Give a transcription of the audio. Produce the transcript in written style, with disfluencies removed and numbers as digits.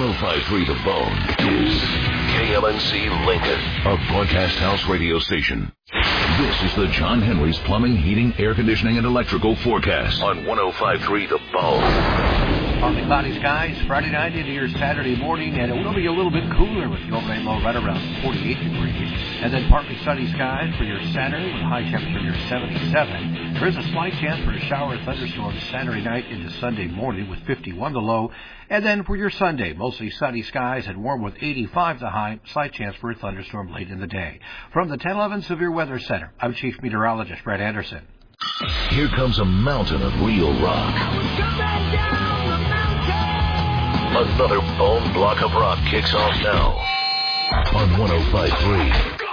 105.3 The Bone is KLNC Lincoln, a broadcast house radio station. This is the John Henry's Plumbing, Heating, Air Conditioning, and Electrical forecast on 105.3 The Bone. Partly cloudy skies Friday night into your Saturday morning, and it will be a little bit cooler with the overnight low right around 48 degrees. And then partly sunny skies for your Saturday with a high temperature near 77. There is a slight chance for a shower or thunderstorm Saturday night into Sunday morning with 51 the low. And then for your Sunday, mostly sunny skies and warm with 85 the high, slight chance for a thunderstorm late in the day. From the 1011 Severe Weather Center, I'm Chief Meteorologist Brett Anderson. Here comes a mountain of real rock. Another bone block of rock kicks off now on 105.3